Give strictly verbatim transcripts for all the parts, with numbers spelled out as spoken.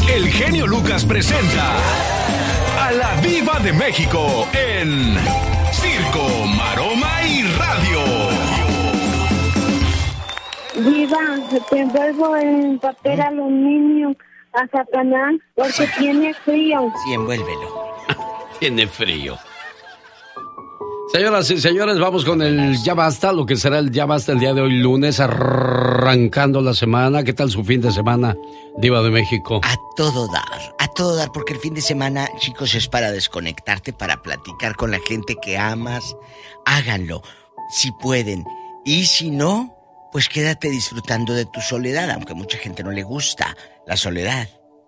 el genio Lucas presenta a la Diva de México en Circo, Maroma y Radio. Diva, te envuelvo en papel aluminio a Satanás porque tiene frío. Sí, envuélvelo. Tiene frío. Señoras y señores, vamos con el Ya Basta, lo que será el Ya Basta el día de hoy, lunes, arrancando la semana. ¿Qué tal su fin de semana, Diva de México? A todo dar, a todo dar, porque el fin de semana, chicos, es para desconectarte, para platicar con la gente que amas. Háganlo, si pueden. Y si no, pues quédate disfrutando de tu soledad, aunque a mucha gente no le gusta la soledad.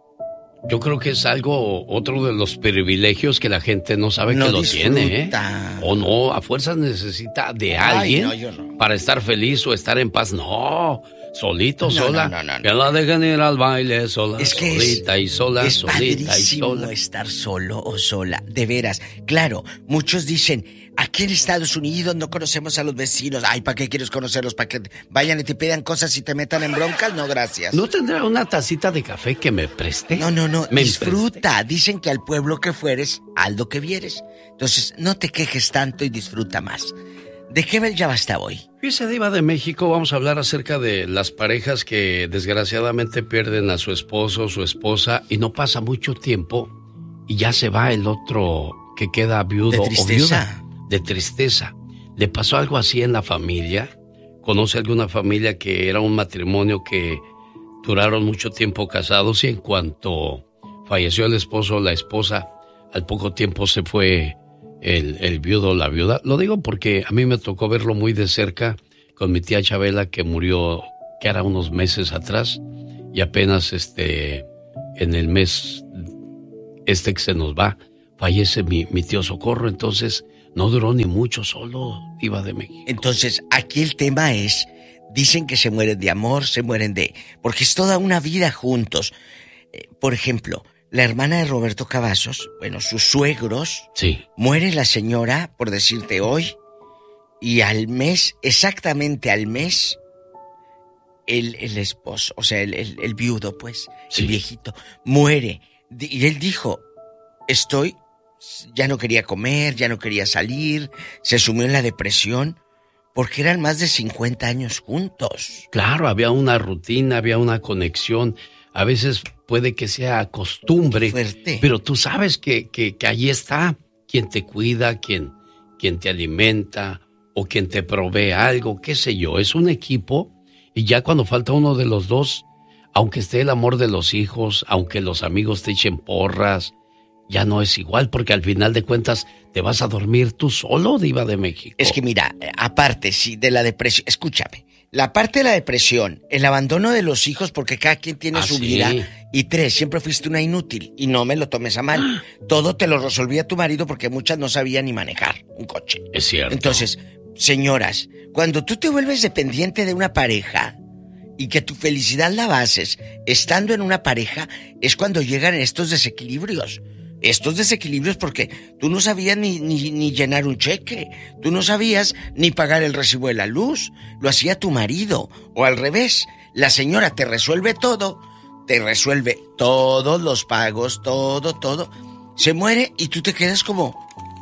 Yo creo que es algo, otro de los privilegios que la gente no sabe no que lo disfruta. Tiene, ¿eh? O no, a fuerzas necesita de alguien. Ay, no, yo no. Para estar feliz o estar en paz. No, solito, no, sola. No, no, no, no. Que la dejen ir al baile sola, es que solita es, y sola, es solita y sola. Estar solo o sola, de veras. Claro, muchos dicen, aquí en Estados Unidos no conocemos a los vecinos. Ay, ¿para qué quieres conocerlos? ¿Para que vayan y te pidan cosas y te metan en broncas? No, gracias. ¿No tendrá una tacita de café que me preste? No, no, no. Me disfruta. Preste. Dicen que al pueblo que fueres, haz lo que vieres. Entonces, no te quejes tanto y disfruta más. ¿De qué va el Ya Basta hoy? Fíjese, Diva de México, vamos a hablar acerca de las parejas que desgraciadamente pierden a su esposo o su esposa y no pasa mucho tiempo y ya se va el otro que queda viudo o viuda. De tristeza. ¿Le pasó algo así en la familia? ¿Conoce alguna familia que era un matrimonio que duraron mucho tiempo casados y en cuanto falleció el esposo o la esposa, al poco tiempo se fue el, el viudo o la viuda? Lo digo porque a mí me tocó verlo muy de cerca con mi tía Chabela, que murió, que era unos meses atrás, y apenas este, en el mes este que se nos va, fallece mi, mi tío Socorro. Entonces no duró ni mucho solo, Diva de México. Entonces, aquí el tema es, dicen que se mueren de amor, se mueren de... porque es toda una vida juntos. Eh, por ejemplo, la hermana de Roberto Cavazos, bueno, sus suegros... Sí. Muere la señora, por decirte hoy, y al mes, exactamente al mes, el, el esposo, o sea, el, el, el viudo, pues, sí. El viejito, muere. Y él dijo, estoy... ya no quería comer, ya no quería salir, se sumió en la depresión, porque eran más de cincuenta años juntos. Claro, había una rutina, había una conexión. A veces puede que sea costumbre, fuerte. Pero tú sabes que, que, que allí está quien te cuida, quien, quien te alimenta o quien te provee algo, qué sé yo. Es un equipo y ya cuando falta uno de los dos, aunque esté el amor de los hijos, aunque los amigos te echen porras, ya no es igual, porque al final de cuentas te vas a dormir tú solo, Diva de México. Es que mira, aparte sí, de la depresión, escúchame, la parte de la depresión, el abandono de los hijos, porque cada quien tiene ah, su ¿sí? vida, y tres, siempre fuiste una inútil, y no me lo tomes a mal. Todo te lo resolvía tu marido porque muchas no sabían ni manejar un coche. Es cierto. Entonces, señoras, cuando tú te vuelves dependiente de una pareja y que tu felicidad la bases estando en una pareja, es cuando llegan estos desequilibrios. Estos desequilibrios porque tú no sabías ni, ni, ni llenar un cheque, tú no sabías ni pagar el recibo de la luz, lo hacía tu marido, o al revés, la señora te resuelve todo, te resuelve todos los pagos, todo, todo, se muere y tú te quedas como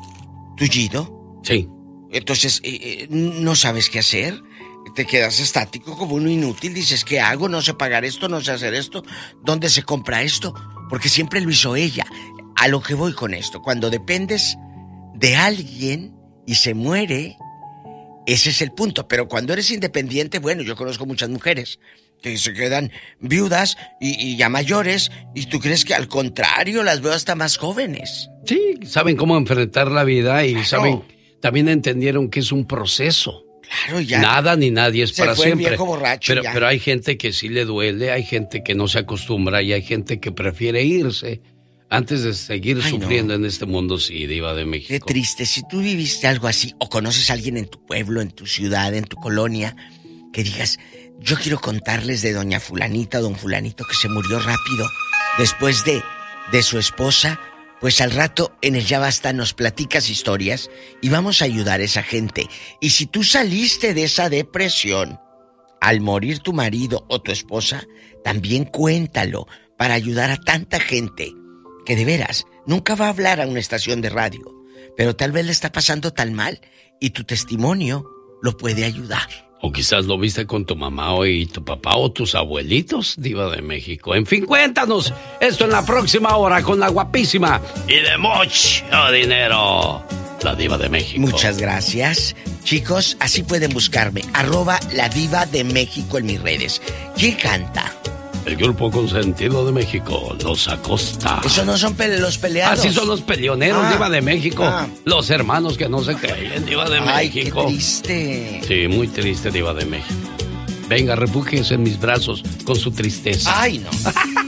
tullido. Sí. Entonces, eh, no sabes qué hacer, te quedas estático como uno inútil, dices, ¿qué hago? No sé pagar esto, no sé hacer esto, ¿dónde se compra esto? Porque siempre lo hizo ella. A lo que voy con esto, cuando dependes de alguien y se muere, ese es el punto. Pero cuando eres independiente, bueno, yo conozco muchas mujeres que se quedan viudas y, y ya mayores, y tú crees que al contrario, las veo hasta más jóvenes. Sí, saben cómo enfrentar la vida y claro. Saben, también entendieron que es un proceso. Claro, ya. Nada ni nadie es se para fue siempre. El viejo borracho, pero, ya. pero hay gente que sí le duele, hay gente que no se acostumbra y hay gente que prefiere irse antes de seguir Ay, sufriendo no. en este mundo, sí, Diva de México. Qué triste, si tú viviste algo así, o conoces a alguien en tu pueblo, en tu ciudad, en tu colonia, que digas, yo quiero contarles de doña fulanita o don fulanito que se murió rápido después de, de su esposa, pues al rato en el Ya Basta nos platicas historias y vamos a ayudar a esa gente. Y si tú saliste de esa depresión al morir tu marido o tu esposa, también cuéntalo, para ayudar a tanta gente que de veras nunca va a hablar a una estación de radio, pero tal vez le está pasando tan mal y tu testimonio lo puede ayudar. O quizás lo viste con tu mamá o y tu papá o tus abuelitos, Diva de México. En fin, cuéntanos esto en la próxima hora con la guapísima y de mucho dinero, la Diva de México. Muchas gracias. Chicos, así pueden buscarme, arroba la Diva de México en mis redes. ¿Quién canta? El grupo consentido de México, Los Acosta. Esos no son pele los peleados. Así son los peleoneros, ah, Diva de México. Ah. Los hermanos que no se caen, Diva de Ay, México. Qué triste. Sí, muy triste, Diva de México. Venga, refúgiese en mis brazos con su tristeza. Ay, no.